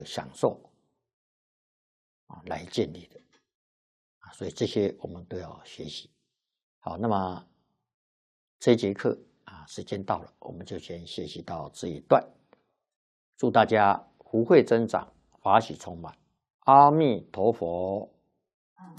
享受来建立的所以这些我们都要学习。好，那么这一节课时间到了，我们就先学习到这一段。祝大家福慧增长，法喜充满。阿弥陀佛。